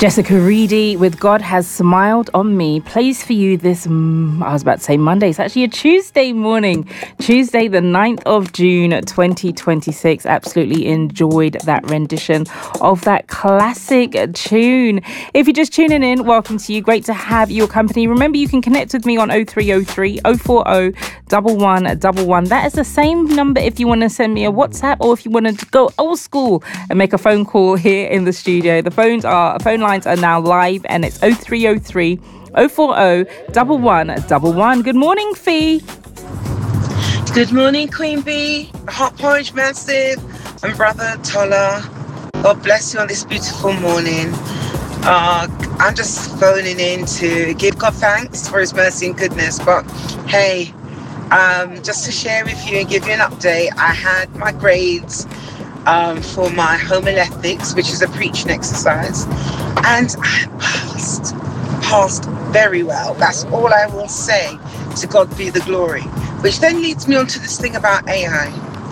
Jessica Reedy with God Has Smiled on Me plays for you this, I was about to say Monday. It's actually a Tuesday morning. Tuesday, the 9th of June, 2026. Absolutely enjoyed that rendition of that classic tune. If you're just tuning in, welcome to you. Great to have your company. Remember, you can connect with me on 0303 040 1111. That is the same number if you want to send me a WhatsApp or if you want to go old school and make a phone call here in the studio. The phone lines are now live and it's 0303 040 1111. Good morning, Fee. Good morning, Queen Bee, Hot Porridge Massive, and Brother Tola. God bless you on this beautiful morning. I'm just phoning in to give God thanks for His mercy and goodness. But hey, just to share with you and give you an update, I had my grades for my homiletics, which is a preaching exercise, and I passed very well. That's all I will say. To God be the glory. Which then leads me on to this thing about AI.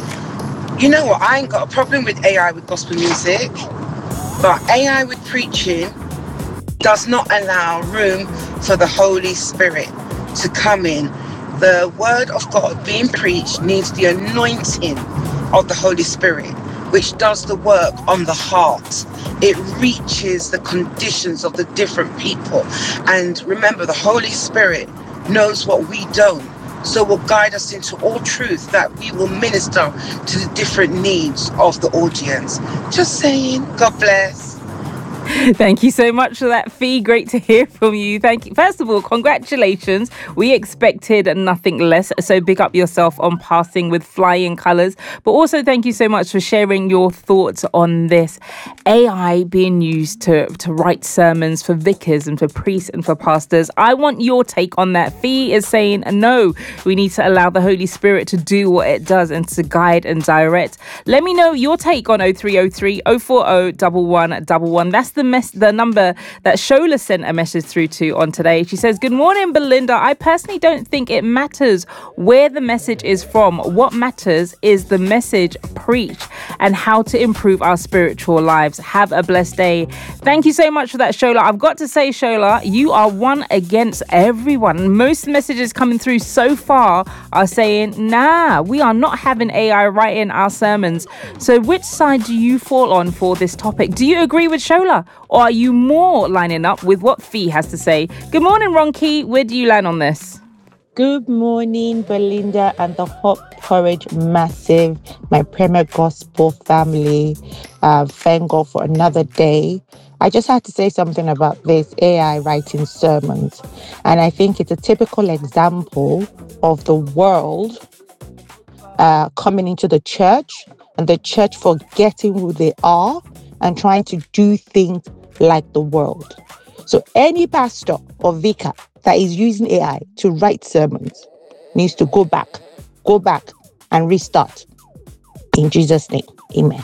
You know what? I ain't got a problem with AI with gospel music, but AI with preaching does not allow room for the Holy Spirit to come in. The word of God being preached needs the anointing of the Holy Spirit, which does the work on the heart. It reaches the conditions of the different people. And remember, the Holy Spirit knows what we don't. So will guide us into all truth that we will minister to the different needs of the audience. Just saying, God bless. Thank you so much for that, Fee. Great to hear from you. Thank you. First of all, congratulations. We expected nothing less. So big up yourself on passing with flying colours. But also thank you so much for sharing your thoughts on this AI being used to write sermons for vicars and for priests and for pastors. I want your take on that. Fee is saying no, we need to allow the Holy Spirit to do what it does and to guide and direct. Let me know your take on 0303 040 1111. That's the number that Shola sent a message through to on today. She says, good morning, Belinda. I personally don't think it matters where the message is from. What matters is the message preached and how to improve our spiritual lives. Have a blessed day. Thank you so much for that, Shola. I've got to say, Shola, you are one against everyone. Most messages coming through so far are saying, nah, we are not having AI writing our sermons. So which side do you fall on for this topic? Do you agree with Shola? Or are you more lining up with what Fee has to say? Good morning, Ronki. Where do you land on this? Good morning, Belinda and the Hot Porridge Massive, my Premier Gospel family. Thank God for another day. I just had to say something about this AI writing sermons. And I think it's a typical example of the world coming into the church and the church forgetting who they are and trying to do things like the world. So any pastor or vicar that is using AI to write sermons needs to go back and restart. In Jesus' name, amen.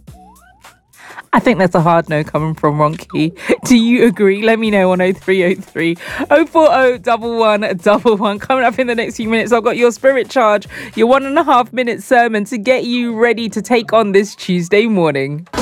I think that's a hard no coming from Ronki. Do you agree? Let me know on 0303 040 1111. Coming up in the next few minutes, I've got your spirit charge, your 1.5 minute sermon to get you ready to take on this Tuesday morning.